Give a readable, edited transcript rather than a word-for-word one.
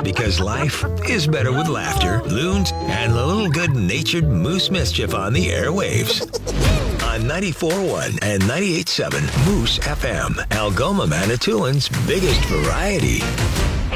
Because life is better with laughter, loons, and a little good-natured moose mischief on the airwaves. On 94.1 and 98.7 Moose FM, Algoma, Manitoulин's biggest variety.